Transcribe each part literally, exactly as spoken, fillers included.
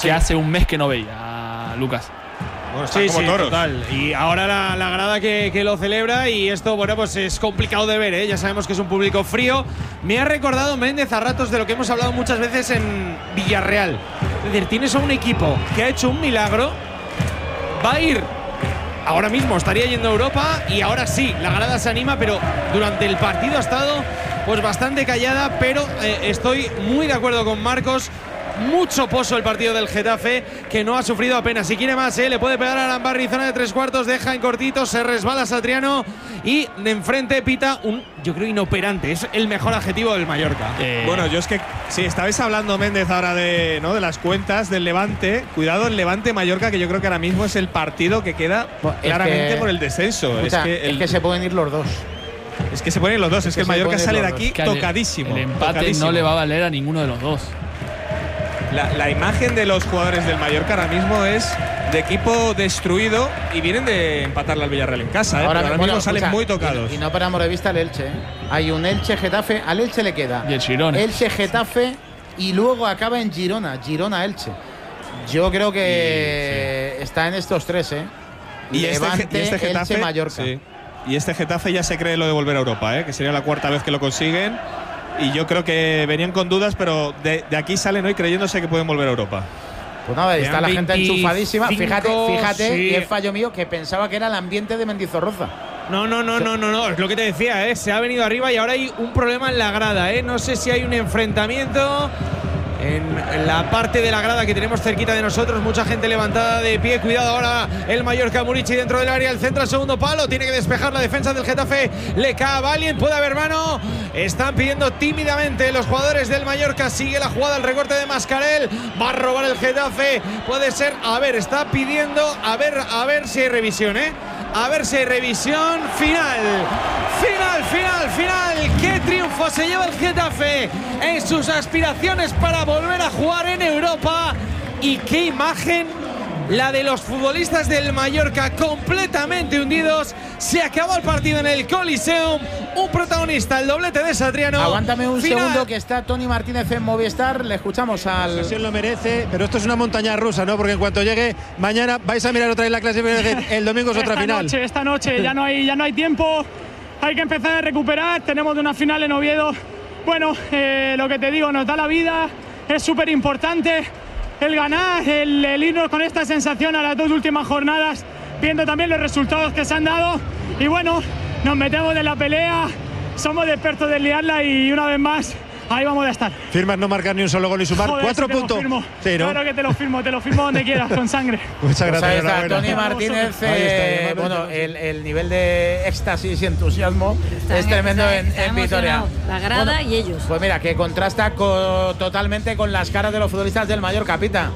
que hace un mes que no veía, Lucas. Bueno, sí, como sí, toros. total. Y ahora la, la grada que, que lo celebra, y esto, bueno, pues es complicado de ver, ¿eh? Ya sabemos que es un público frío. Me ha recordado Méndez a ratos de lo que hemos hablado muchas veces en Villarreal. Es decir, tienes a un equipo que ha hecho un milagro, va a ir, ahora mismo estaría yendo a Europa, y ahora sí, la grada se anima, pero durante el partido ha estado pues bastante callada, pero eh, estoy muy de acuerdo con Marcos. Mucho pozo el partido del Getafe, que no ha sufrido apenas. Si quiere más, ¿eh? Le puede pegar a Arambarri, zona de tres cuartos, deja en cortito, se resbala Satriano y de enfrente pita un, yo creo, inoperante. Es el mejor adjetivo del Mallorca. Eh. Bueno, yo es que sí, estabais hablando, Méndez, ahora de, ¿no?, de las cuentas del Levante. Cuidado, el Levante-Mallorca, que yo creo que ahora mismo es el partido que queda Pues claramente que, por el descenso. Escucha, es, que el, es que se pueden ir los dos. Es que se ponen los dos. Es, es que, que el Mallorca sale de aquí que tocadísimo. El empate tocadísimo. no le va a valer a ninguno de los dos. La, la imagen de los jugadores del Mallorca ahora mismo es de equipo destruido, y vienen de empatarle al Villarreal en casa. ¿eh? Ahora, ahora bueno, mismo salen escucha, muy tocados. Y, y no paramos de vista el Elche. ¿eh? Hay un Elche-Getafe. Al Elche le queda y el Girona. Elche-Getafe, y luego acaba en Girona. Girona-Elche. Yo creo que sí, sí. está en estos tres. ¿eh? Y Levante, este, y este Getafe, Elche, Mallorca. Sí. Y este Getafe ya se cree lo de volver a Europa, ¿eh? Que sería la cuarta vez que lo consiguen. Y yo creo que venían con dudas, pero de, de aquí salen hoy creyéndose que pueden volver a Europa. Pues nada, está la gente enchufadísima. Fíjate, fíjate, sí. y el fallo mío, que pensaba que era el ambiente de Mendizorroza. No, no, no, no, no, no, es lo que te decía, ¿eh? Se ha venido arriba y ahora hay un problema en la grada, ¿eh? No sé si hay un enfrentamiento en la parte de la grada que tenemos cerquita de nosotros, mucha gente levantada de pie. Cuidado ahora el Mallorca, Murici dentro del área, el centro al segundo palo, tiene que despejar la defensa del Getafe, le cae a Valien, puede haber mano, están pidiendo tímidamente los jugadores del Mallorca, sigue la jugada, el recorte de Mascarell, va a robar el Getafe, puede ser, a ver, está pidiendo, a ver, a ver si hay revisión, ¿eh? A ver si hay revisión. Final, final, final, final. ¡Qué triunfo se lleva el Getafe en sus aspiraciones para volver a jugar en Europa! Y qué imagen la de los futbolistas del Mallorca, completamente hundidos. Se acabó el partido en el Coliseum. Un protagonista, el doblete de Satriano. Aguántame un Final. segundo, que está Tony Martínez en Movistar. Le escuchamos al… La sesión lo merece, pero esto es una montaña rusa, ¿no? Porque en cuanto llegue mañana vais a mirar otra vez la clasificación. El domingo es otra esta final. Noche, esta noche ya no hay, ya no hay tiempo. Hay que empezar a recuperar. Tenemos una final en Oviedo. Bueno, eh, lo que te digo, nos da la vida. Es súper importante el ganar, el, el irnos con esta sensación a las dos últimas jornadas, viendo también los resultados que se han dado. Y bueno, nos metemos en la pelea, somos expertos de liarla y una vez más ahí vamos a estar. Firmas no marcar ni un solo gol y sumar. Joder, cuatro si te puntos. Lo firmo. Sí, ¿no? Claro que te lo firmo, te lo firmo donde quieras, con sangre. Muchas Pues gracias. ahí está enhorabuena. Tony Martínez. Eh, está, bueno, el, el nivel de éxtasis y entusiasmo están, es tremendo está, en, en Vitoria. La grada bueno, y ellos. Pues mira, que contrasta con, totalmente con las caras de los futbolistas del Mallorca, Pita.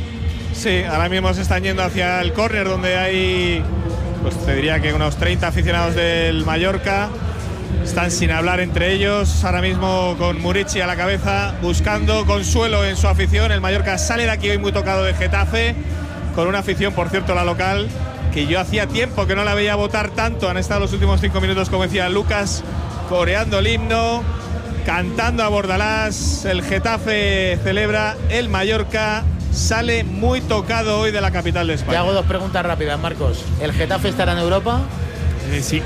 Sí, ahora mismo se están yendo hacia el córner, donde hay, pues te diría que unos treinta aficionados del Mallorca. Están sin hablar entre ellos, ahora mismo con Murici a la cabeza, buscando consuelo en su afición. El Mallorca sale de aquí hoy muy tocado de Getafe, con una afición, por cierto, la local, que yo hacía tiempo que no la veía votar tanto. Han estado los últimos cinco minutos, como decía Lucas, coreando el himno, cantando a Bordalás. El Getafe celebra, el Mallorca sale muy tocado hoy de la capital de España. Te hago dos preguntas rápidas, Marcos. ¿El Getafe estará en Europa? Eh, sí.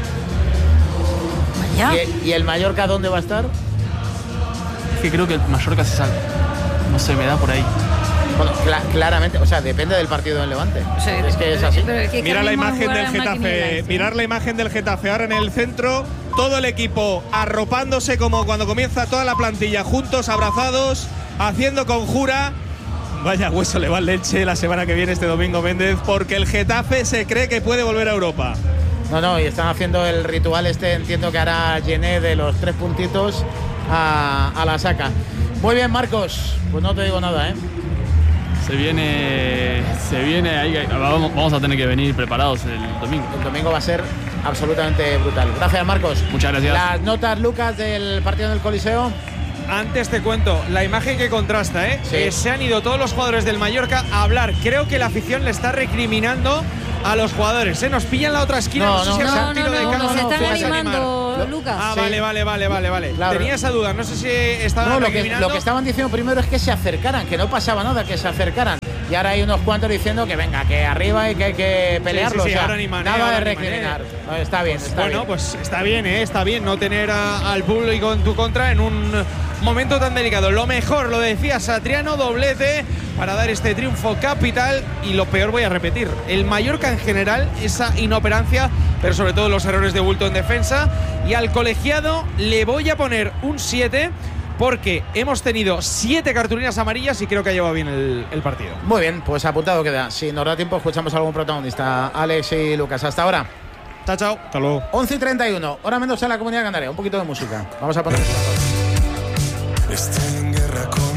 ¿Y, ¿Y el Mallorca dónde va a estar? Es que creo que el Mallorca se salva. No se me da por ahí. Bueno, cl claramente, o sea, depende del partido del Levante. Sí, es que es así. Mira la imagen del Getafe, mirar la imagen del Getafe ahora en el centro, todo el equipo arropándose como cuando comienza toda la plantilla, juntos, abrazados, haciendo conjura. Vaya hueso le va al Elche la semana que viene, este domingo, Méndez, porque el Getafe se cree que puede volver a Europa. No, no, y están haciendo el ritual este, entiendo que hará Gené, de los tres puntitos a, a la saca. Muy bien, Marcos, pues no te digo nada, ¿eh? Se viene, se viene, ahí, vamos, vamos a tener que venir preparados el domingo. El domingo va a ser absolutamente brutal. Gracias, Marcos. Muchas gracias. Las notas, Lucas, del partido del Coliseo. Antes te cuento la imagen que contrasta, ¿eh? Sí. Eh, se han ido todos los jugadores del Mallorca a hablar. Creo que la afición le está recriminando a los jugadores, ¿eh? Nos pillan la otra esquina. No, No, sé no, si no, es No, un tiro no, de no, campo. se están Fíjate, animando, animar. Lucas. Ah, Sí. vale, vale, vale, vale, vale. Claro. Tenía esa duda. No sé si estaban No, lo que, recriminando. lo que estaban diciendo primero es que se acercaran, que no pasaba nada, que se acercaran. y ahora hay unos cuantos diciendo que venga, que arriba y que hay que pelearlo. Sí, sí, sí, o sea, ahora ni manera, nada de ahora ni recriminar. manera. No, está bien, Pues está bueno, bien. pues está bien, ¿eh? Está bien no tener a, al público en tu contra en un momento tan delicado. Lo mejor, lo decía Satriano, doblete para dar este triunfo capital. Y lo peor, voy a repetir, el Mallorca en general, esa inoperancia, pero sobre todo los errores de bulto en defensa. Y al colegiado le voy a poner un siete, porque hemos tenido siete cartulinas amarillas y creo que ha llevado bien el, el partido. Muy bien, pues apuntado queda. Si nos da tiempo, escuchamos a algún protagonista. Alex y Lucas, hasta ahora. Chao, chao. Hasta luego. once y treinta y uno, hora menos en la Comunidad Canaria. Un poquito de música. Vamos a poner. Estoy en guerra con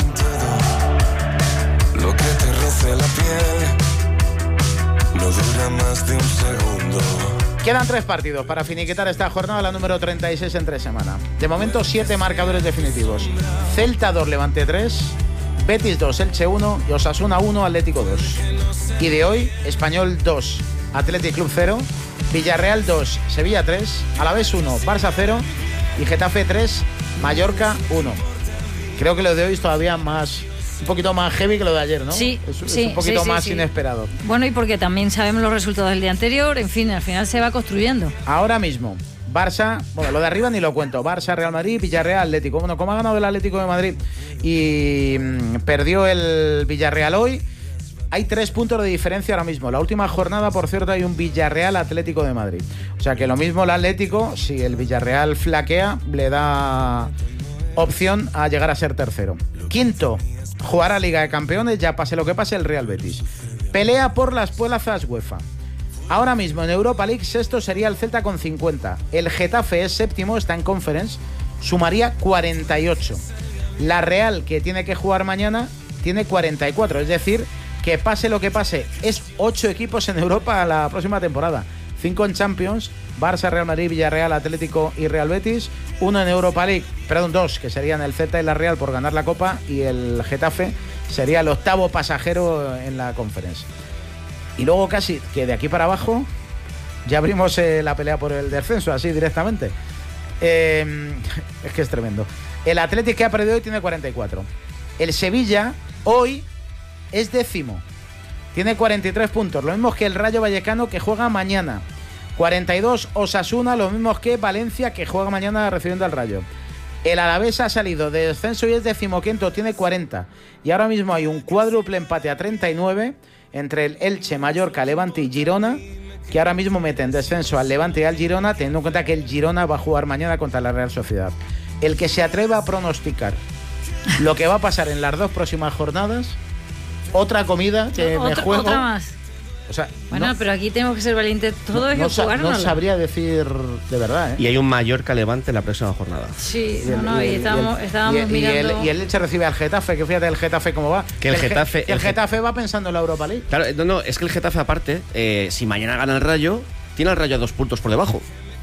todo lo que te roce la piel. No dura más de un segundo. Quedan tres partidos para finiquitar esta jornada, la número treinta y seis en tres semanas. De momento, siete marcadores definitivos. Celta dos, Levante tres, Betis dos, Elche uno y Osasuna uno, Atlético dos. Y de hoy, Español dos, Athletic Club cero, Villarreal dos, Sevilla tres, Alavés uno, Barça cero y Getafe tres, Mallorca uno. Creo que lo de hoy es todavía más, un poquito más heavy que lo de ayer, ¿no? Sí, es, es sí, un poquito sí, sí, más sí. inesperado. Bueno, y porque también sabemos los resultados del día anterior, en fin, al final se va construyendo. Ahora mismo, Barça, bueno, lo de arriba ni lo cuento, Barça, Real Madrid, Villarreal, Atlético. Bueno, como ha ganado el Atlético de Madrid y mmm, perdió el Villarreal hoy, hay tres puntos de diferencia ahora mismo. La última jornada, por cierto, hay un Villarreal Atlético de Madrid. O sea que lo mismo el Atlético, si el Villarreal flaquea, le da opción a llegar a ser tercero. Quinto, jugar a Liga de Campeones, ya pase lo que pase el Real Betis. Pelea por las plazas UEFA. Ahora mismo en Europa League, sexto sería el Celta con cincuenta. El Getafe es séptimo, está en Conference, sumaría cuarenta y ocho. La Real, que tiene que jugar mañana, tiene cuarenta y cuatro. Es decir, que pase lo que pase, es ocho equipos en Europa la próxima temporada. cinco en Champions, Barça, Real Madrid, Villarreal, Atlético y Real Betis. Uno en Europa League, perdón, dos, que serían el Celta y la Real por ganar la Copa. Y el Getafe sería el octavo pasajero en la Conference. Y luego casi que de aquí para abajo ya abrimos eh, la pelea por el descenso, así directamente. Eh, es que es tremendo. El Atlético que ha perdido hoy tiene cuarenta y cuatro. El Sevilla hoy es décimo. Tiene cuarenta y tres puntos. Lo mismo que el Rayo Vallecano, que juega mañana. cuarenta y dos Osasuna, lo mismo que Valencia, que juega mañana recibiendo al Rayo. El Alavés ha salido de descenso y es decimoquinto, tiene cuarenta. Y ahora mismo hay un cuádruple empate a treinta y nueve entre el Elche, Mallorca, Levante y Girona, que ahora mismo meten descenso al Levante y al Girona, teniendo en cuenta que el Girona va a jugar mañana contra la Real Sociedad. El que se atreva a pronosticar lo que va a pasar en las dos próximas jornadas, otra comida que Otra, me juego. otra más. O sea, Bueno, no, pero aquí tenemos que ser valientes todos y no, sa- jugárnoslo. no sabría decir de verdad, ¿eh? Y hay un Mallorca Levante en la próxima jornada. Sí, Y el- no, no, y, y el- estábamos, y el- estábamos y el- mirando. Y el, y el Elche recibe al Getafe, que fíjate el Getafe cómo va. Que el Ge- Getafe- que el el Ge- Getafe va pensando en la Europa League. Claro, no, no, es que el Getafe aparte, eh, si mañana gana el Rayo, tiene al Rayo a dos puntos por debajo.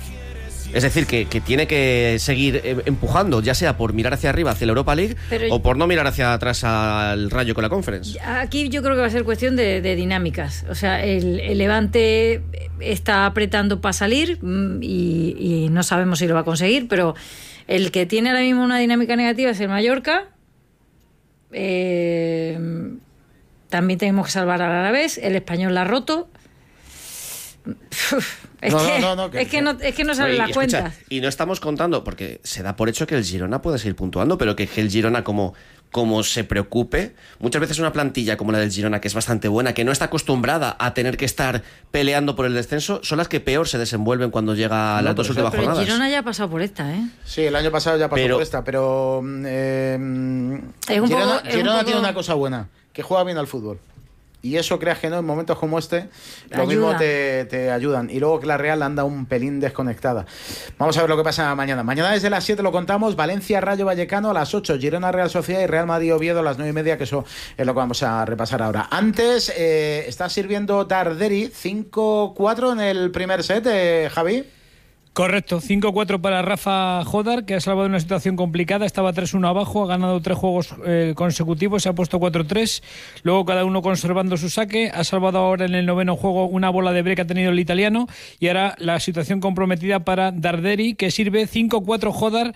Es decir, que, que tiene que seguir eh, empujando, ya sea por mirar hacia arriba, hacia la Europa League, Pero- o por no mirar hacia atrás al Rayo con la Conference. Aquí yo creo que va a ser cuestión de, de dinámicas. O sea, el, el Levante está apretando para salir mm, y, y no sabemos si lo va a conseguir, pero el que tiene ahora mismo una dinámica negativa es el Mallorca. Eh, también tenemos que salvar al Alavés. El Español la ha roto. Es, No, que, no, no, que- es que no es que no salen Y, las escucha, cuentas. y no estamos contando, porque se da por hecho que el Girona puede seguir puntuando, pero que el Girona, como, como se preocupe, muchas veces una plantilla como la del Girona, que es bastante buena, que no está acostumbrada a tener que estar peleando por el descenso, son las que peor se desenvuelven cuando llega a las No, dos pero últimas Pero el jornadas. Girona ya ha pasado por esta, ¿eh? Sí, el año pasado ya pasó Pero- por esta, pero eh, Es un Girona, poco- es un Girona poco- tiene una cosa buena, que juega bien al fútbol. Y eso, creas que no, en momentos como este, lo Ayuda. mismo te, te ayudan. Y luego que la Real anda un pelín desconectada. Vamos a ver lo que pasa mañana. Mañana desde las siete lo contamos. Valencia, Rayo Vallecano a las ocho. Girona, Real Sociedad y Real Madrid, Oviedo a las nueve y media, que eso es lo que vamos a repasar ahora. Antes, eh, está sirviendo Darderi cinco cuatro en el primer set, eh, Javi. Correcto, cinco cuatro para Rafa Jodar, que ha salvado una situación complicada, estaba tres uno abajo, ha ganado tres juegos eh, consecutivos, se ha puesto cuatro tres, luego cada uno conservando su saque, ha salvado ahora en el noveno juego una bola de break que ha tenido el italiano, y ahora la situación comprometida para Darderi, que sirve cinco cuatro Jodar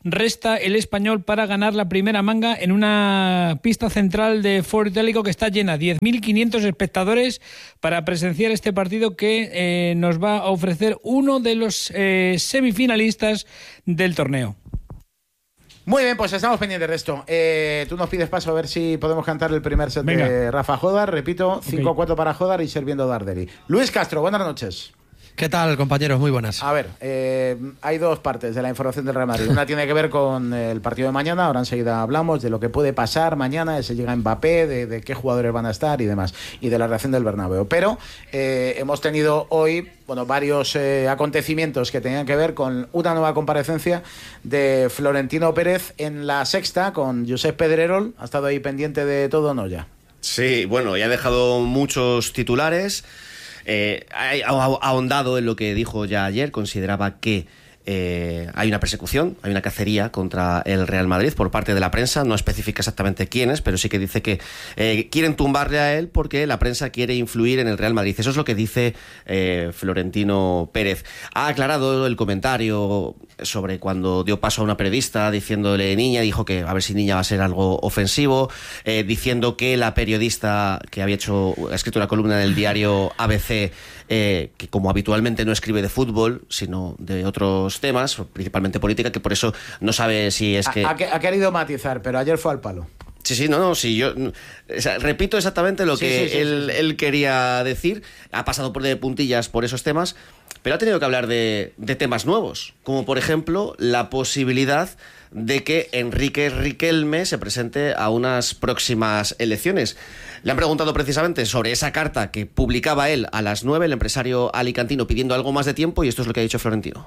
resta el Español para ganar la primera manga en una pista central de Foro Itálico que está llena. diez mil quinientos espectadores para presenciar este partido que eh, nos va a ofrecer uno de los eh, semifinalistas del torneo. Muy bien, pues estamos pendientes de esto. Eh, tú nos pides paso a ver si podemos cantar el primer set Venga. de Rafa Jódar. Repito, cinco cuatro okay. para Jódar y serviendo Darderi. Luis Castro, buenas noches. ¿Qué tal, compañeros? Muy buenas. A ver, eh, hay dos partes de la información del Real Madrid. Una tiene que ver con el partido de mañana. Ahora enseguida hablamos de lo que puede pasar mañana, de si llega Mbappé, de, de qué jugadores van a estar y demás, y de la reacción del Bernabéu. Pero eh, hemos tenido hoy bueno, varios eh, acontecimientos que tenían que ver con una nueva comparecencia de Florentino Pérez en La Sexta con Josep Pedrerol. ¿Ha estado ahí pendiente de todo o no ya? Sí, bueno, ya ha dejado muchos titulares. Eh, ha ahondado en lo que dijo ya ayer. Consideraba que eh, hay una persecución, hay una cacería contra el Real Madrid por parte de la prensa. No especifica exactamente quiénes, pero sí que dice que eh, quieren tumbarle a él porque la prensa quiere influir en el Real Madrid. Eso es lo que dice eh, Florentino Pérez. Ha aclarado el comentario sobre cuando dio paso a una periodista diciéndole niña, dijo que a ver si niña va a ser algo ofensivo, eh, diciendo que la periodista que había hecho, ha escrito una columna en el diario A B C, eh, que como habitualmente no escribe de fútbol, sino de otros temas, principalmente política, que por eso no sabe si es que... Ha, ha querido matizar, pero ayer fue al palo. Sí, sí, no, no, sí, yo o sea, repito exactamente lo que sí, sí, sí, él, sí, sí. él quería decir. Ha pasado por de puntillas por esos temas, pero ha tenido que hablar de, de temas nuevos, como por ejemplo la posibilidad de que Enrique Riquelme se presente a unas próximas elecciones. Le han preguntado precisamente sobre esa carta que publicaba él a las nueve, el empresario alicantino, pidiendo algo más de tiempo, y esto es lo que ha dicho Florentino.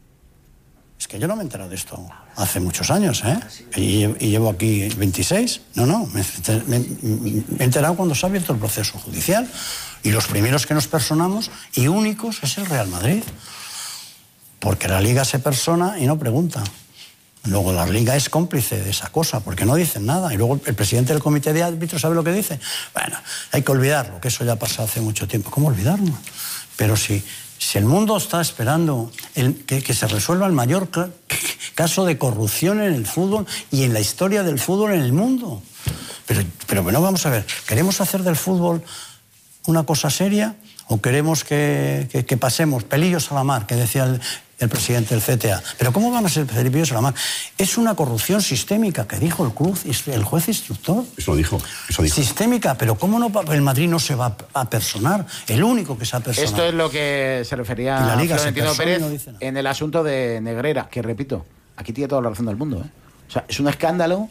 Es que yo no me he enterado de esto hace muchos años, ¿eh? Y, y llevo aquí veintiséis. No, no, me, me, me he enterado cuando se ha abierto el proceso judicial. Y los primeros que nos personamos, y únicos, es el Real Madrid. Porque la Liga se persona y no pregunta. Luego la Liga es cómplice de esa cosa, porque no dicen nada. Y luego el presidente del comité de árbitros sabe lo que dice. Bueno, hay que olvidarlo, que eso ya ha pasado hace mucho tiempo. ¿Cómo olvidarlo? Pero si... Si el mundo está esperando el, que, que se resuelva el mayor caso de corrupción en el fútbol y en la historia del fútbol en el mundo. Pero, pero bueno, vamos a ver, ¿queremos hacer del fútbol una cosa seria o queremos que, que, que pasemos pelillos a la mar, que decía el, el presidente del C T A? Pero ¿cómo van a ser pelillos a la mar? Es una corrupción sistémica, que dijo el club, el juez instructor. Eso dijo, eso dijo. Sistémica, pero ¿cómo no el Madrid no se va a personar? El único que se ha personado. Esto es lo que se refería a Florentino Pérez no en el asunto de Negreira, que repito, aquí tiene toda la razón del mundo, ¿eh? O sea, es un escándalo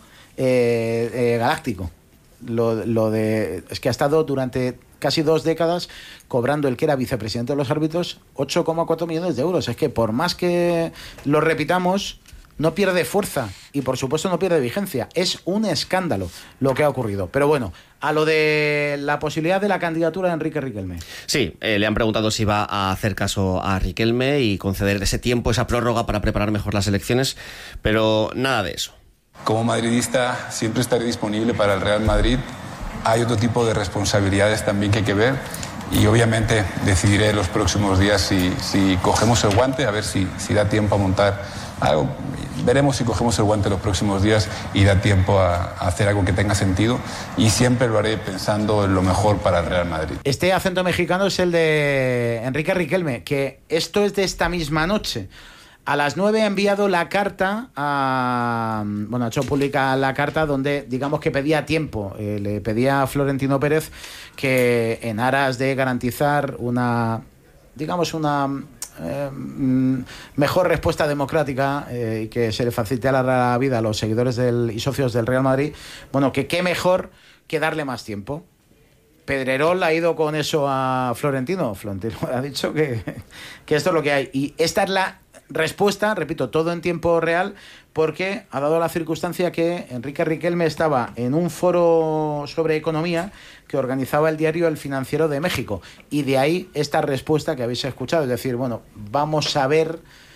eh, eh, galáctico. Lo, lo de es que ha estado durante casi dos décadas cobrando el que era vicepresidente de los árbitros ocho coma cuatro millones de euros. Es que por más que lo repitamos, no pierde fuerza y por supuesto no pierde vigencia. Es un escándalo lo que ha ocurrido. Pero bueno, a lo de la posibilidad de la candidatura de Enrique Riquelme. Sí, eh, le han preguntado si va a hacer caso a Riquelme y conceder ese tiempo, esa prórroga para preparar mejor las elecciones, pero nada de eso. Como madridista siempre estaré disponible para el Real Madrid. Hay otro tipo de responsabilidades también que hay que ver y obviamente decidiré en los próximos días si, si cogemos el guante, a ver si, si da tiempo a montar algo. Veremos si cogemos el guante los próximos días y da tiempo a, a hacer algo que tenga sentido, y siempre lo haré pensando en lo mejor para el Real Madrid. Este acento mexicano es el de Enrique Riquelme, que esto es de esta misma noche. A las nueve ha enviado la carta a... Bueno, ha hecho pública la carta donde, digamos que pedía tiempo. Eh, le pedía a Florentino Pérez que en aras de garantizar una... Digamos una... Eh, mejor respuesta democrática eh, y que se le facilitara la vida a los seguidores del, y socios del Real Madrid, bueno, que qué mejor que darle más tiempo. Pedrerol ha ido con eso a Florentino. Florentino ha dicho que, que esto es lo que hay. Y esta es la respuesta, repito, todo en tiempo real, porque ha dado la circunstancia que Enrique Riquelme estaba en un foro sobre economía que organizaba el diario El Financiero de México, y de ahí esta respuesta que habéis escuchado, es decir, bueno, vamos a ver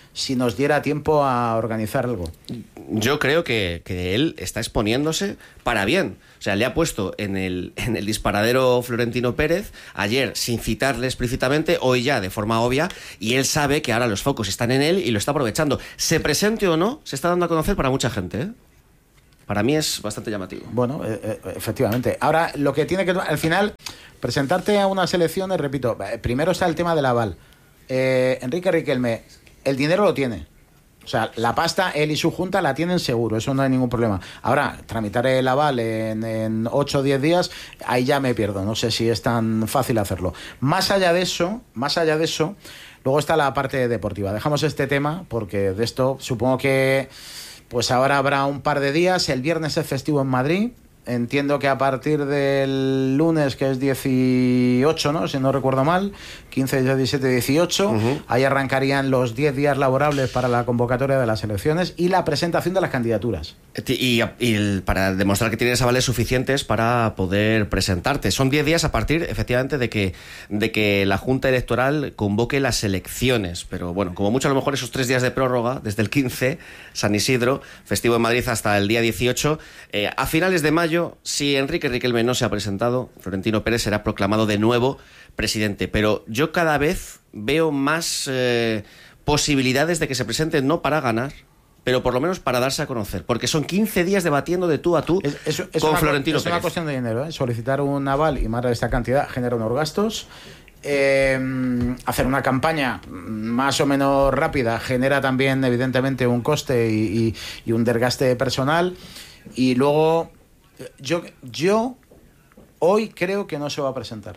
si nos diera tiempo a organizar algo. Yo creo que, que él está exponiéndose para bien. O sea, le ha puesto en el, en el disparadero Florentino Pérez, ayer sin citarle explícitamente, hoy ya de forma obvia, y él sabe que ahora los focos están en él y lo está aprovechando. Se presente o no, se está dando a conocer para mucha gente, ¿eh? Para mí es bastante llamativo. Bueno, eh, eh, efectivamente. Ahora, lo que tiene que... Al final, presentarte a unas elecciones, repito, primero está el tema del aval. Eh, Enrique Riquelme, el dinero lo tiene. O sea, la pasta, él y su junta la tienen seguro, eso no hay ningún problema. Ahora, tramitar el aval en, en ocho o diez días, ahí ya me pierdo, no sé si es tan fácil hacerlo. Más allá de eso, más allá de eso, luego está la parte deportiva. Dejamos este tema, porque de esto supongo que pues ahora habrá un par de días. El viernes es festivo en Madrid. Entiendo que a partir del lunes, que es dieciocho, ¿no? Si no recuerdo mal, quince, diecisiete, dieciocho, uh-huh. Ahí arrancarían los diez días laborables para la convocatoria de las elecciones y la presentación de las candidaturas. Y, y el, para demostrar que tienes avales suficientes para poder presentarte. Son diez días a partir, efectivamente, de que, de que la Junta Electoral convoque las elecciones. Pero bueno, como mucho a lo mejor esos tres días de prórroga, desde el quince, San Isidro, festivo en Madrid, hasta el día dieciocho, eh, a finales de mayo, si Enrique Riquelme no se ha presentado, Florentino Pérez será proclamado de nuevo presidente. Pero yo cada vez veo más eh, posibilidades de que se presente, no para ganar, pero por lo menos para darse a conocer, porque son quince días debatiendo de tú a tú es, es, es con una, Florentino es Pérez. Es una cuestión de dinero, ¿eh? Solicitar un aval y más de esta cantidad genera unos gastos. Eh, hacer una campaña más o menos rápida genera también, evidentemente, un coste y, y, y un desgaste personal. Y luego... Yo, yo hoy creo que no se va a presentar.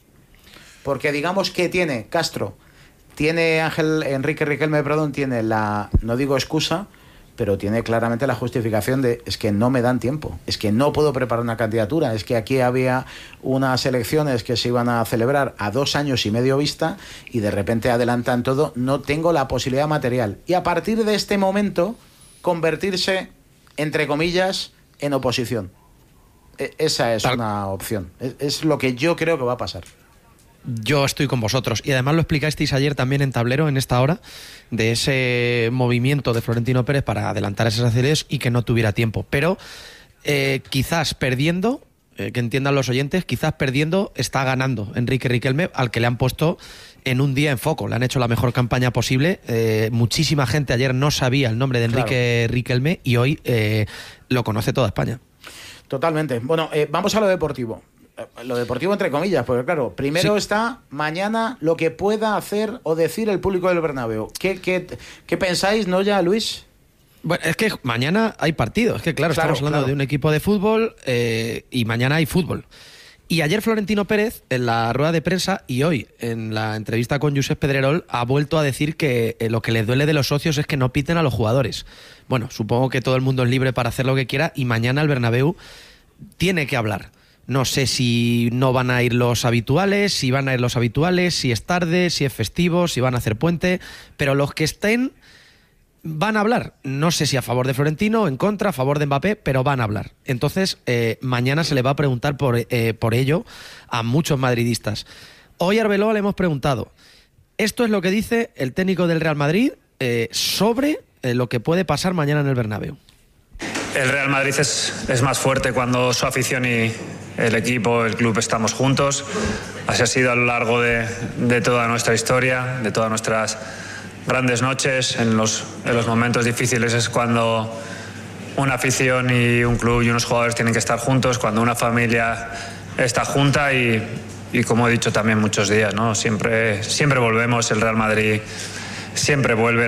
Porque digamos que tiene Castro, tiene Ángel Enrique Riquelme, perdón, tiene la, no digo excusa, pero tiene claramente la justificación de es que no me dan tiempo, es que no puedo preparar una candidatura, es que aquí había unas elecciones que se iban a celebrar a dos años y medio vista y de repente adelantan todo, no tengo la posibilidad material. Y a partir de este momento, convertirse, entre comillas, en oposición. Esa es Tal. una opción. Es, es lo que yo creo que va a pasar. Yo estoy con vosotros. Y además lo explicasteis ayer también en Tablero, en esta hora, de ese movimiento de Florentino Pérez para adelantar esas elecciones y que no tuviera tiempo. Pero eh, quizás perdiendo, eh, que entiendan los oyentes, quizás perdiendo está ganando Enrique Riquelme, al que le han puesto en un día en foco. Le han hecho la mejor campaña posible. Eh, muchísima gente ayer no sabía el nombre de Enrique claro. Riquelme y hoy eh, lo conoce toda España. Totalmente. Bueno, eh, vamos a lo deportivo. Eh, lo deportivo entre comillas, porque claro, primero sí. está mañana lo que pueda hacer o decir el público del Bernabéu. ¿Qué, qué, qué pensáis, no ya, Luis? Bueno, es que mañana hay partido. Es que claro, claro estamos hablando claro. de un equipo de fútbol eh, y mañana hay fútbol. Y ayer Florentino Pérez, en la rueda de prensa y hoy en la entrevista con Josep Pedrerol, ha vuelto a decir que eh, lo que les duele de los socios es que no piten a los jugadores. Bueno, supongo que todo el mundo es libre para hacer lo que quiera y mañana el Bernabéu tiene que hablar. No sé si no van a ir los habituales, si van a ir los habituales, si es tarde, si es festivo, si van a hacer puente, pero los que estén van a hablar. No sé si a favor de Florentino, en contra, a favor de Mbappé, pero van a hablar. Entonces, eh, mañana se le va a preguntar por, eh, por ello a muchos madridistas. Hoy a Arbeloa le hemos preguntado, esto es lo que dice el técnico del Real Madrid eh, sobre eh, lo que puede pasar mañana en el Bernabéu. El Real Madrid es, es más fuerte cuando su afición y el equipo, el club estamos juntos. Así ha sido a lo largo de, de toda nuestra historia, de todas nuestras grandes noches. En los, en los momentos difíciles es cuando una afición y un club y unos jugadores tienen que estar juntos, cuando una familia está junta y, y como he dicho también muchos días, ¿no? Siempre, siempre volvemos, el Real Madrid siempre vuelve.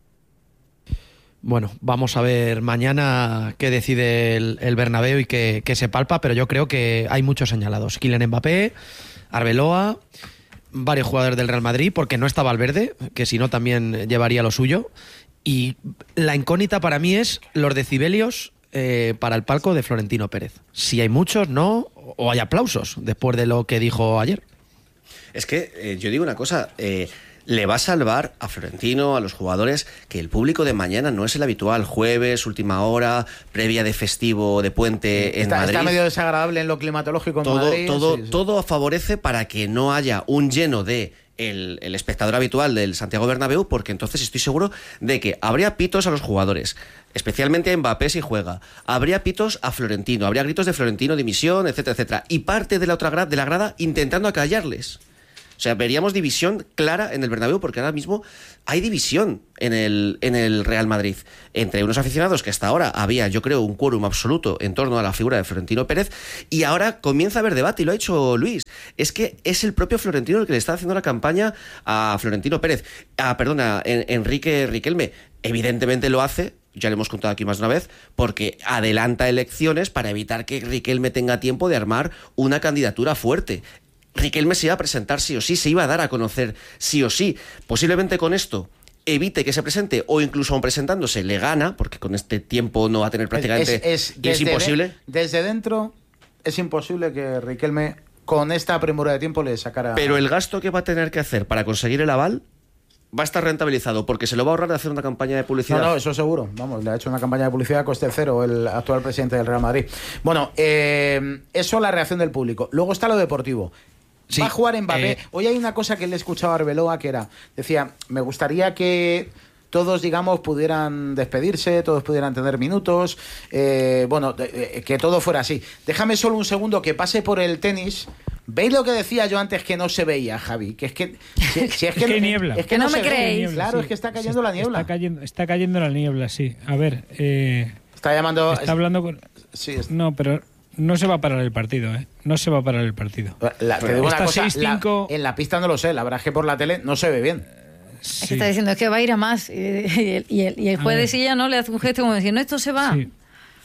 Bueno, vamos a ver mañana qué decide el, el Bernabéu y qué, qué se palpa, pero yo creo que hay muchos señalados. Kylian Mbappé, Arbeloa, varios jugadores del Real Madrid, porque no está Valverde, que si no también llevaría lo suyo. Y la incógnita para mí es los decibelios eh, para el palco de Florentino Pérez. Si hay muchos, no, o hay aplausos después de lo que dijo ayer. Es que eh, yo digo una cosa... Eh... Le va a salvar a Florentino, a los jugadores, que el público de mañana no es el habitual. Jueves, última hora, previa de festivo, de puente en está, Madrid. Está medio desagradable en lo climatológico en todo, Madrid. Todo, sí, sí. todo favorece para que no haya un lleno de el, el espectador habitual del Santiago Bernabéu, porque entonces estoy seguro de que habría pitos a los jugadores, especialmente a Mbappé si juega, habría pitos a Florentino, habría gritos de Florentino, dimisión, etcétera, etcétera, y parte de la otra gra- de la grada intentando acallarles. O sea, veríamos división clara en el Bernabéu, porque ahora mismo hay división en el, en el Real Madrid entre unos aficionados que hasta ahora había, yo creo, un quórum absoluto en torno a la figura de Florentino Pérez, y ahora comienza a haber debate, y lo ha hecho Luis. Es que es el propio Florentino el que le está haciendo la campaña a Florentino Pérez. Ah, perdona, en, Enrique Riquelme. Evidentemente lo hace, ya lo hemos contado aquí más de una vez, porque adelanta elecciones para evitar que Riquelme tenga tiempo de armar una candidatura fuerte. Riquelme se iba a presentar sí o sí, se iba a dar a conocer sí o sí. Posiblemente con esto evite que se presente, o incluso aun presentándose le gana, porque con este tiempo no va a tener prácticamente... Es, es, y es imposible. De, desde dentro es imposible que Riquelme con esta premura de tiempo le sacara... Pero el gasto que va a tener que hacer para conseguir el aval va a estar rentabilizado, porque se lo va a ahorrar de hacer una campaña de publicidad. No, no, eso seguro. Vamos, le ha hecho una campaña de publicidad a coste cero el actual presidente del Real Madrid. Bueno, eh, eso la reacción del público. Luego está lo deportivo. Sí, va a jugar Mbappé. Eh... Hoy hay una cosa que le he escuchado a Arbeloa que era, decía, me gustaría que todos, digamos, pudieran despedirse, todos pudieran tener minutos, eh, bueno, eh, que todo fuera así. Déjame solo un segundo que pase por el tenis. ¿Veis lo que decía yo antes que no se veía, Javi? Que es que... Si, si es, que es que niebla. Es que no, no me creéis. Niebla, claro, sí. Es que está cayendo la niebla. Está cayendo, está cayendo la niebla, sí. A ver... Eh, está llamando... Está hablando con... Sí, es... No, pero... No se va a parar el partido, ¿eh? No se va a parar el partido. La, te digo una cosa, la, en la pista no lo sé, la verdad es que por la tele no se ve bien. Sí. Es que está diciendo, es que va a ir a más. Y, y, y el, y el juez de silla, ¿no? Le hace un gesto como diciendo, esto se va. Sí.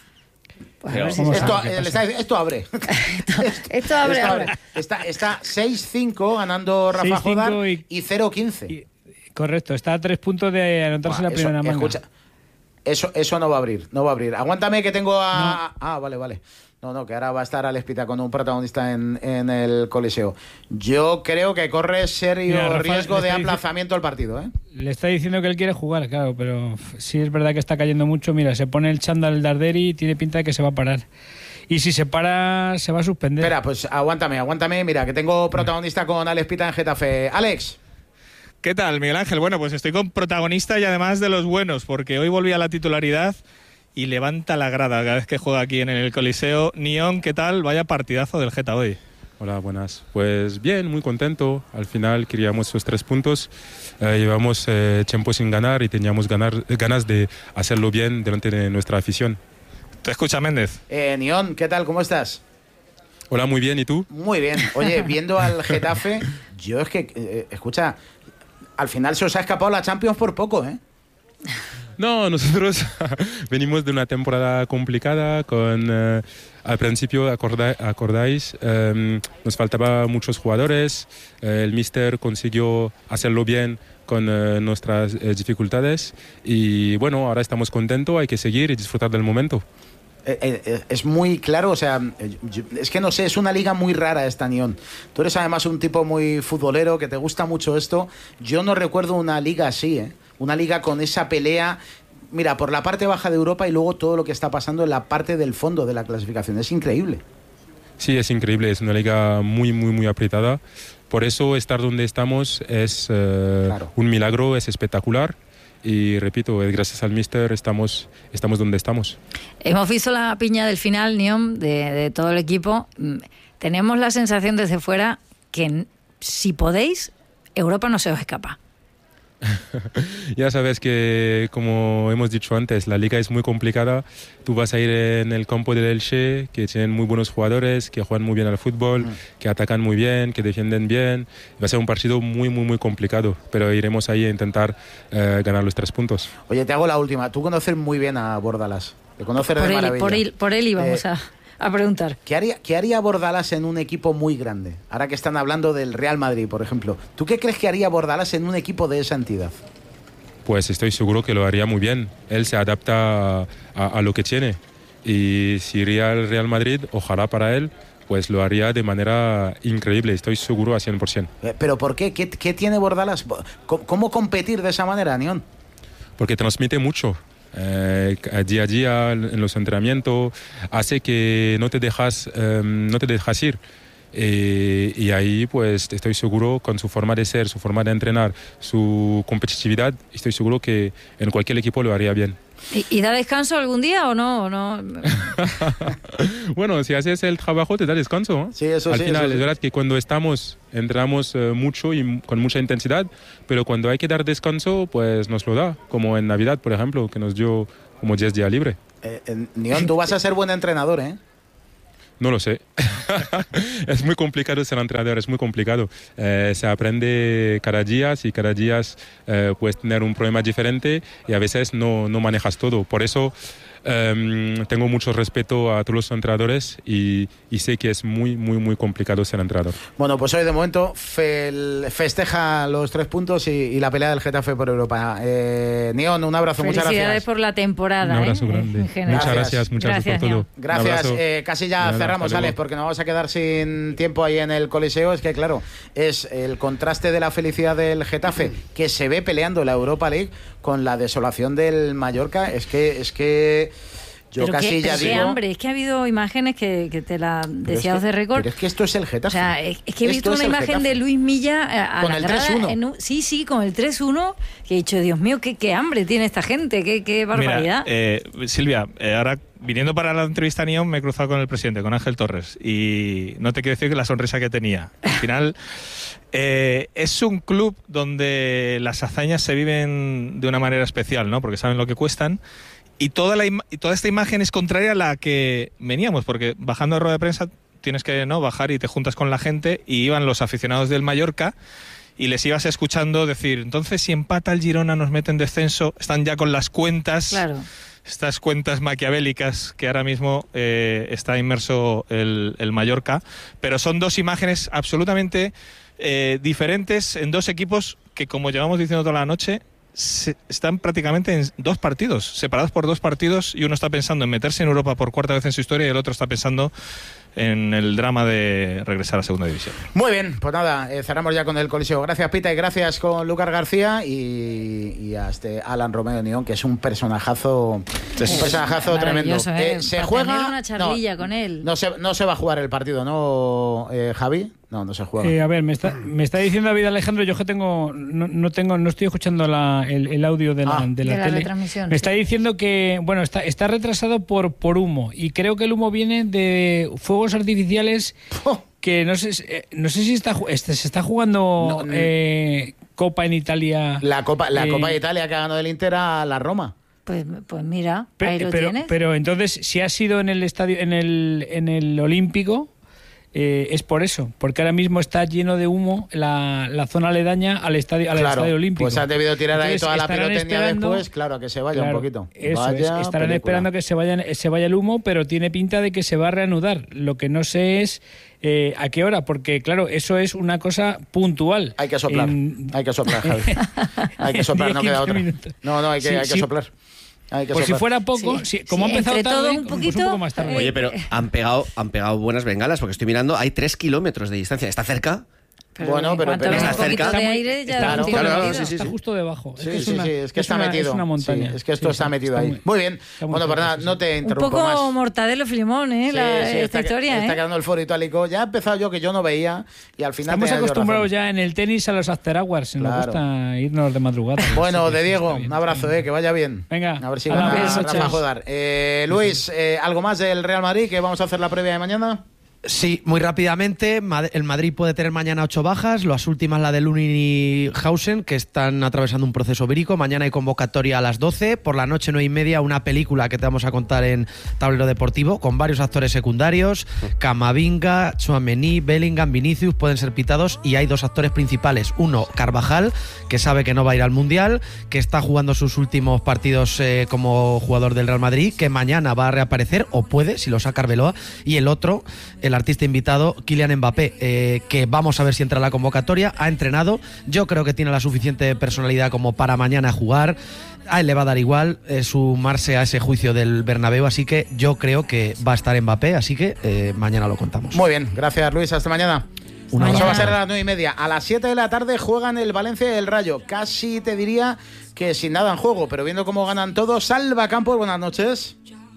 Pues a ver si esto, eh, le está diciendo, esto abre. esto, esto abre esto ahora. Abre. Está, está seis cinco ganando Rafa Jodar y, y cero quince. Correcto, está a tres puntos de anotarse Buah, la primera eso, manga. Escucha, eso, eso no va a abrir, no va a abrir. Aguántame que tengo a... No. Ah, vale, vale. No, no, que ahora va a estar Alex Pita con un protagonista en, en el Coliseo. Yo creo que corre serio Mira, Rafael, riesgo de aplazamiento al partido, ¿eh? Le está diciendo que él quiere jugar, claro, pero sí es verdad que está cayendo mucho. Mira, se pone el chándal Darderi y tiene pinta de que se va a parar. Y si se para, se va a suspender. Espera, pues aguántame, aguántame. Mira, que tengo protagonista con Alex Pita en Getafe. Alex. ¿Qué tal, Miguel Ángel? Bueno, pues estoy con protagonista y además de los buenos, porque hoy volví a la titularidad y levanta la grada cada vez que juega aquí en el Coliseo. Nión, ¿qué tal? Vaya partidazo del Geta hoy. Hola, buenas. Pues bien, muy contento. Al final queríamos esos tres puntos. Eh, llevamos eh, tiempo sin ganar y teníamos ganar, ganas de hacerlo bien delante de nuestra afición. ¿Te escucha Méndez? Eh, Nión, ¿qué tal? ¿Cómo estás? Hola, muy bien. ¿Y tú? Muy bien. Oye, viendo al Getafe, yo es que, eh, escucha, al final se os ha escapado la Champions por poco, ¿eh? No, nosotros venimos de una temporada complicada con, eh, al principio, acorda, acordáis, eh, nos faltaban muchos jugadores, eh, el míster consiguió hacerlo bien con eh, nuestras eh, dificultades y bueno, ahora estamos contentos, hay que seguir y disfrutar del momento. Eh, eh, es muy claro, o sea, yo, es que no sé, es una liga muy rara esta, Nión. Tú eres además un tipo muy futbolero, que te gusta mucho esto. Yo no recuerdo una liga así, ¿eh? Una liga con esa pelea, mira, por la parte baja de Europa y luego todo lo que está pasando en la parte del fondo de la clasificación. Es increíble. Sí, es increíble, es una liga muy, muy, muy apretada. Por eso estar donde estamos es eh, claro. un milagro, es espectacular. Y repito, gracias al míster estamos, estamos donde estamos. Hemos visto la piña del final, Nión, de, de todo el equipo. Tenemos la sensación desde fuera que si podéis, Europa no se os escapa. Ya sabes que, como hemos dicho antes, la liga es muy complicada. Tú vas a ir en el campo del Elche, que tienen muy buenos jugadores, que juegan muy bien al fútbol, mm. que atacan muy bien, que defienden bien. Va a ser un partido muy, muy, muy complicado, pero iremos ahí a intentar eh, ganar los tres puntos. Oye, te hago la última. Tú conoces muy bien a Bordalas. Te conoces de él, maravilla. Por él, por él íbamos eh, a... a preguntar. ¿Qué haría, ¿Qué haría Bordalas en un equipo muy grande? Ahora que están hablando del Real Madrid, por ejemplo. ¿Tú qué crees que haría Bordalas en un equipo de esa entidad? Pues estoy seguro que lo haría muy bien. Él se adapta a, a, a lo que tiene. Y si iría al Real Madrid, ojalá para él, pues lo haría de manera increíble. Estoy seguro a cien por ciento. ¿Pero por qué? ¿Qué, qué tiene Bordalas? ¿Cómo competir de esa manera, Nión? Porque transmite mucho. Eh, día a día en los entrenamientos hace que no te dejas, eh, no te dejas ir. Y, y ahí pues estoy seguro, con su forma de ser, su forma de entrenar, su competitividad, estoy seguro que en cualquier equipo lo haría bien. ¿Y, y da descanso algún día o no? ¿O no? Bueno, si haces el trabajo te da descanso, ¿no? Sí, eso Al sí, final eso sí. es verdad que cuando estamos entrenamos eh, mucho y con mucha intensidad, pero cuando hay que dar descanso pues nos lo da, como en Navidad, por ejemplo, que nos dio como diez días libre. Eh, eh, Nión, tú vas a ser buen entrenador, ¿eh? No lo sé. Es muy complicado ser entrenador, es muy complicado. Eh, se aprende cada día y cada día eh, puedes tener un problema diferente y a veces no, no manejas todo. Por eso eh, tengo mucho respeto a todos los entrenadores y, y sé que es muy, muy, muy complicado ser entrenador. Bueno, pues hoy de momento fe- festeja los tres puntos y, y la pelea del Getafe por Europa. Eh, Nión, un abrazo, muchas Felicidades gracias. por la temporada. Un abrazo ¿eh? grande. En general. Muchas gracias, muchas gracias, Gracias, por todo. Nión. Gracias, Un eh, casi ya Nada, cerramos, hasta luego. Alex, porque nos vamos a quedar sin tiempo ahí en el Coliseo. Es que, claro, es el contraste de la felicidad del Getafe, que se ve peleando la Europa League, con la desolación del Mallorca. Es que, es que yo Pero casi qué, ya pero qué digo... hambre, es que ha habido imágenes que, que te la Pero es deseados que- de récord. Pero es que esto es el Getafe. O sea, es, es que he Esto visto es una el imagen Getafe. de Luis Milla a, a Con la el grada tres uno. en un- sí, sí, con el tres uno, que he dicho, Dios mío, qué, qué hambre tiene esta gente, qué, qué barbaridad. Mira, eh, Silvia, eh, ahora viniendo para la entrevista a Nión me he cruzado con el presidente, con Ángel Torres, y no te quiero decir que la sonrisa que tenía. Al final, eh, es un club donde las hazañas se viven de una manera especial, ¿no? Porque saben lo que cuestan. Y toda, la ima- y toda esta imagen es contraria a la que veníamos, porque bajando a rueda de prensa tienes que no bajar y te juntas con la gente, y iban los aficionados del Mallorca y les ibas escuchando decir, entonces si empata el Girona nos mete en descenso, están ya con las cuentas, Claro. estas cuentas maquiavélicas que ahora mismo eh, está inmerso el, el Mallorca, pero son dos imágenes absolutamente eh, diferentes en dos equipos que, como llevamos diciendo toda la noche, se, están prácticamente en dos partidos, separados por dos partidos, y uno está pensando en meterse en Europa por cuarta vez en su historia y el otro está pensando en el drama de regresar a segunda división. Muy bien, pues nada, eh, cerramos ya con el Coliseo. Gracias, Pita, y gracias con Lucas García y, y a este Alan Romeo Nión, que es un personajazo, un personajazo tremendo. Maravilloso, ¿eh? Eh, se Para juega. tener una charlilla no, con él. No se, no se va a jugar el partido, ¿no, eh, Javi? No, no se juega. Eh, a ver, me está, me está diciendo David Alejandro, yo que tengo, no, no tengo, no estoy escuchando la, el, el audio de la, Ah. de la De la tele. retransmisión, Me sí. está diciendo que, bueno, está, está retrasado por, por humo, y creo que el humo viene de fuegos artificiales que no sé, eh, no sé si está, ju- este, se está jugando No, eh, Copa en Italia. La Copa, la eh, Copa de Italia que ha ganado el Inter a la Roma. Pues, pues mira, Pe- ahí lo pero, tienes. pero entonces, si ha sido en el estadio, en el, en el Olímpico, eh, es por eso, porque ahora mismo está lleno de humo la, la zona aledaña al estadio, al Claro, estadio Olímpico. pues has debido tirar ahí Entonces, toda la estarán pirotecnia esperando- después, claro, que se vaya Claro, un poquito. Eso Vaya es, estarán película. esperando que se, vayan, se vaya el humo, pero tiene pinta de que se va a reanudar. Lo que no sé es eh, a qué hora, porque claro, eso es una cosa puntual. Hay que soplar, En- hay que soplar, Javi. Hay que soplar, no diez, queda quince otra. minutos. No, no, hay que, Sí, hay que sí. soplar. Hay que Pues si soplar. fuera poco, Sí, si- como sí, ha empezado entre tarde, todo un pues poquito, un poco más tarde. Oye, pero han pegado, han pegado buenas bengalas, porque estoy mirando, hay tres kilómetros de distancia. ¿Está cerca? Pero Bueno, en pero- cuanto pero vea está un poquito cerca. de Está muy- aire, ya está lo justo tiene claro, debajo, sí, sí, está sí. justo debajo. Sí, es que es sí, una, sí, es que está una- metido. Es una montaña. Sí, es que esto Sí, está sí, metido está ahí. muy- Muy bien. está muy Bueno, pues cerca, nada, sí, no te Un interrumpo poco más. Mortadelo Filimón, ¿eh? Sí, La- sí, esta está, historia, está ¿eh? quedando el foro itálico. Ya he empezado yo que yo no veía y al final Estamos tenía yo acostumbrados razón. ya en el tenis a los after hours. Nos Claro. gusta irnos de madrugada. Bueno, Así de que Diego, está bien, un abrazo, está eh, que vaya bien. Venga, A ver si hala, gana beso, Rafa chao. Jodar. Eh, Luis, eh, ¿algo más del Real Madrid que vamos a hacer la previa de mañana? Sí, muy rápidamente, Mad- el Madrid puede tener mañana ocho bajas, las últimas la de Lunin y Hausen, que están atravesando un proceso vírico. Mañana hay convocatoria a las doce, por la noche nueve y media una película que te vamos a contar en Tablero Deportivo, con varios actores secundarios, Camavinga, Tchouaméni, Bellingham, Vinicius, pueden ser pitados, y hay dos actores principales, uno Carvajal, que sabe que no va a ir al Mundial, que está jugando sus últimos partidos eh, como jugador del Real Madrid, que mañana va a reaparecer, o puede, si lo saca Arbeloa, y el otro, el artista invitado, Kylian Mbappé, eh, que vamos a ver si entra a la convocatoria, ha entrenado, yo creo que tiene la suficiente personalidad como para mañana jugar, a él le va a dar igual eh, sumarse a ese juicio del Bernabéu, así que yo creo que va a estar Mbappé, así que eh, mañana lo contamos. Muy bien, gracias Luis, hasta mañana. Un Eso abrazo. va a ser a las nueve y media. A las siete de la tarde juegan el Valencia y el Rayo. Casi te diría que sin nada en juego, pero viendo cómo ganan todos. Salva Campos, buenas noches.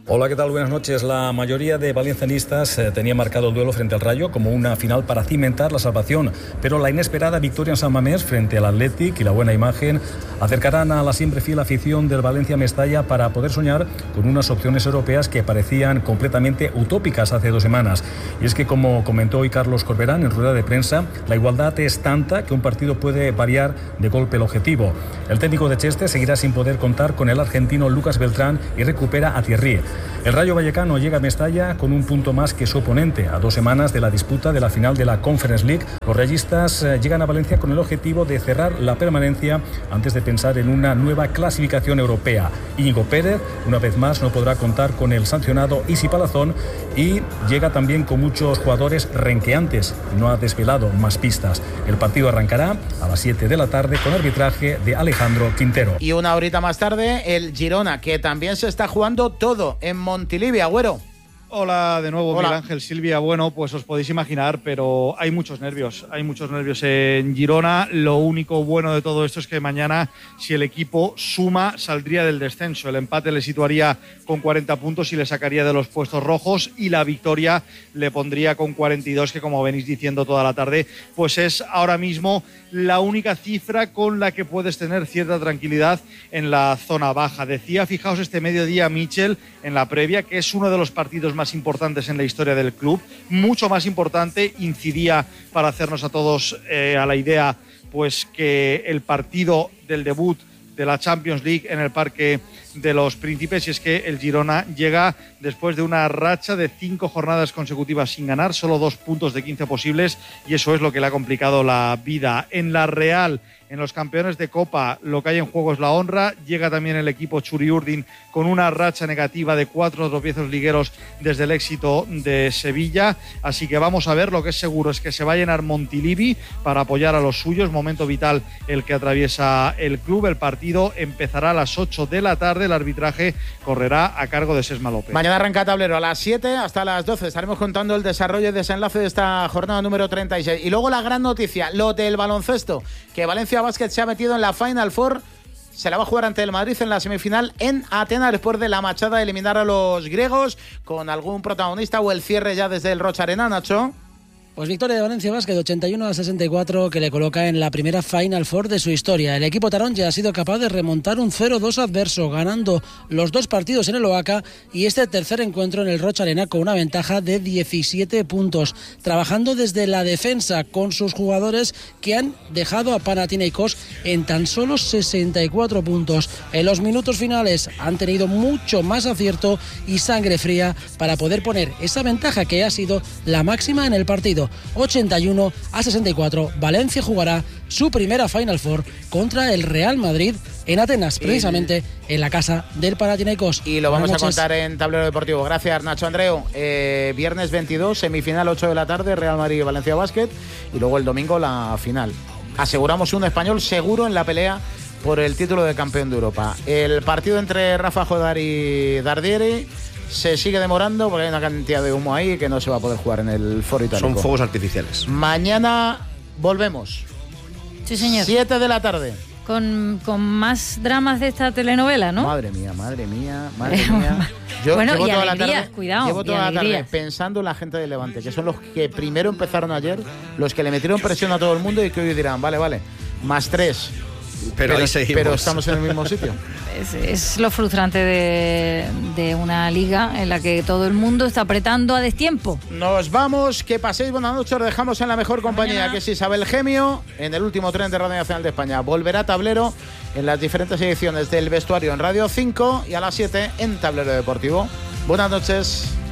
Hola, ¿qué tal? Buenas noches. La mayoría de valencianistas eh, tenía marcado el duelo frente al Rayo como una final para cimentar la salvación, pero la inesperada victoria en San Mamés frente al Athletic y la buena imagen acercarán a la siempre fiel afición del Valencia Mestalla para poder soñar con unas opciones europeas que parecían completamente utópicas hace dos semanas. Y es que, como comentó hoy Carlos Corberán en rueda de prensa, la igualdad es tanta que un partido puede variar de golpe el objetivo. El técnico de Cheste seguirá sin poder contar con el argentino Lucas Beltrán y recupera a Thierry. El Rayo Vallecano llega a Mestalla con un punto más que su oponente, a dos semanas de la disputa de la final de la Conference League. Los rayistas eh, llegan a Valencia con el objetivo de cerrar la permanencia antes de pensar en una nueva clasificación europea. Íñigo Pérez, una vez más, no podrá contar con el sancionado Isi Palazón y llega también con muchos jugadores renqueantes. No ha desvelado más pistas. El partido arrancará a las siete de la tarde con arbitraje de Alejandro Quintero. Y una horita más tarde, el Girona, que también se está jugando todo en Montilivi, Agüero. Hola de nuevo, Hola. Miguel Ángel, Silvia. Bueno, pues os podéis imaginar, pero hay muchos nervios. Hay muchos nervios en Girona. Lo único bueno de todo esto es que mañana, si el equipo suma, saldría del descenso. El empate le situaría con cuarenta puntos y le sacaría de los puestos rojos, y la victoria le pondría con cuarenta y dos, que, como venís diciendo toda la tarde, pues es ahora mismo la única cifra con la que puedes tener cierta tranquilidad en la zona baja. Decía, fijaos, este mediodía Michel en la previa, que es uno de los partidos más importantes en la historia del club, mucho más importante, incidía para hacernos a todos eh, a la idea, pues que el partido del debut de la Champions League en el Parque de los Príncipes, y es que el Girona llega después de una racha de cinco jornadas consecutivas sin ganar, solo dos puntos de quince posibles, y eso es lo que le ha complicado la vida. En la Real, en los campeones de Copa, lo que hay en juego es la honra. Llega también el equipo Churiurdin con una racha negativa de cuatro tropiezos ligueros desde el éxito de Sevilla, así que vamos a ver. Lo que es seguro es que se va a llenar Montilivi para apoyar a los suyos, momento vital el que atraviesa el club. El partido empezará a las ocho de la tarde, el arbitraje correrá a cargo de Sesma López. Mañana arranca tablero a las siete hasta las doce. Estaremos contando el desarrollo y desenlace de esta jornada número treinta y seis. Y luego la gran noticia, lo del baloncesto, que Valencia Basket se ha metido en la Final Four. Se la va a jugar ante el Madrid en la semifinal en Atenas, después de la machada de eliminar a los griegos, con algún protagonista o el cierre ya desde el Rocha Arena, Nacho. Pues victoria de Valencia Basket, ochenta y uno a sesenta y cuatro, que le coloca en la primera Final Four de su historia. El equipo tarón ya ha sido capaz de remontar un cero dos adverso, ganando los dos partidos en el Oaca y este tercer encuentro en el Rocha Arena con una ventaja de diecisiete puntos, trabajando desde la defensa con sus jugadores, que han dejado a Panathinaikos en tan solo sesenta y cuatro puntos. En los minutos finales han tenido mucho más acierto y sangre fría para poder poner esa ventaja que ha sido la máxima en el partido. ochenta y uno a sesenta y cuatro, Valencia jugará su primera Final Four contra el Real Madrid en Atenas, precisamente y en la casa del Panathinaikos. Y lo vamos a contar en Tablero Deportivo. Gracias, Nacho Andreu. Eh, viernes veintidós, semifinal ocho de la tarde, Real Madrid y Valencia Basket, y luego el domingo la final. Aseguramos un español seguro en la pelea por el título de campeón de Europa. El partido entre Rafa Jodar y Dardieri se sigue demorando porque hay una cantidad de humo ahí que no se va a poder jugar en el Foro Itálico. Son fuegos artificiales. Mañana volvemos. Sí, señor. siete de la tarde. Con, con más dramas de esta telenovela, ¿no? Madre mía, madre mía, madre mía. Yo bueno, llevo y toda la alegrías, tarde, cuidado. Llevo toda y la alegrías. tarde pensando en la gente de Levante, que son los que primero empezaron ayer, los que le metieron presión a todo el mundo y que hoy dirán, vale, vale, más tres. Pero, pero, ahí seguimos. pero estamos en el mismo sitio. Es, es lo frustrante de, de una liga en la que todo el mundo está apretando a destiempo. Nos vamos, que paséis buenas noches, os dejamos en la mejor compañía, mañana. Que es Isabel Gemio, en el último tren de Radio Nacional de España. Volverá Tablero en las diferentes ediciones del Vestuario en Radio cinco y a las siete en Tablero Deportivo. Buenas noches.